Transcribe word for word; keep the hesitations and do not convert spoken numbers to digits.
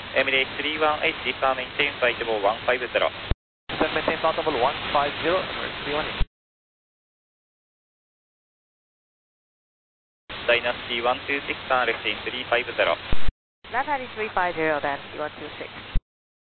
Emirates three one eight, deeper maintain flight level one five zero. Descend maintain flight level one five zero, Emirates three one eight. Dynasty one two six, turn left in three five zero. Left hand is three five zero, Dynasty one two six.